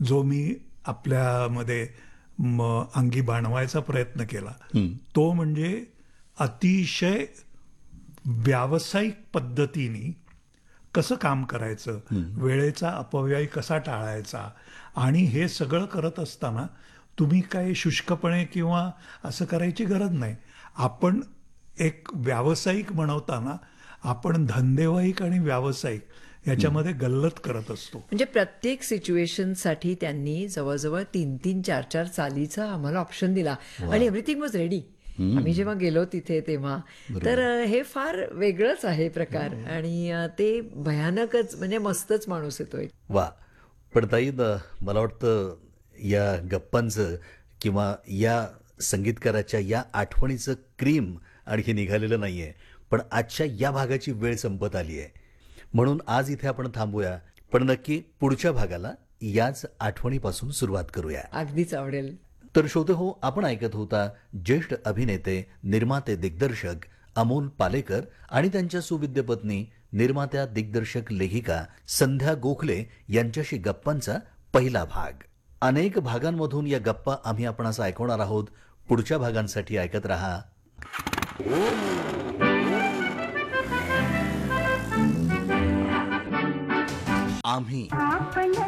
जो मी आपल्यामध्ये अंगी बाणवायचा प्रयत्न केला तो म्हणजे अतिशय व्यावसायिक पद्धतीने कसं काम करायचं, वेळेचा अपव्यय कसा टाळायचा. आणि हे सगळं करत असताना तुम्ही काय शुष्कपणे किंवा असं करायची गरज नाही. आपण एक व्यावसायिक बनवताना आपण धंदेवाईक आणि व्यावसायिक याच्यामध्ये गल्लत करत असतो. म्हणजे प्रत्येक सिच्युएशनसाठी त्यांनी जवळजवळ 3-3, 4-4 चालीचा आम्हाला ऑप्शन दिला आणि एव्हरीथिंग वॉज रेडी. आम्ही जेव्हा गेलो तिथे तेव्हा तर हे फार वेगळंच आहे प्रकार आणि ते भयानकच म्हणजे मस्तच माणूस येतोय. वा. पण ताई, मला वाटतं या गप्पांचं किंवा या संगीतकाराच्या या आठवणीचं क्रीम आणखी निघालेलं नाही आहे. पण आजच्या या भागाची वेळ संपत आली आहे, म्हणून आज इथे आपण थांबूया. पण नक्की पुढच्या भागाला याच आठवणीपासून सुरुवात करूया. अगदीच आवडेल. तर श्रोते हो, आपण ऐकत होता ज्येष्ठ अभिनेते, निर्माते, दिग्दर्शक अमोल पालेकर आणि त्यांच्या सुविद्य पत्नी निर्मात्या, दिग्दर्शक, लेखिका संध्या गोखले यांच्याशी गप्पांचा पहिला भाग. अनेक भागांमधून या गप्पा आम्ही आपणास ऐकवणार आहोत. पुढच्या भागांसाठी ऐकत रहा. आम्ही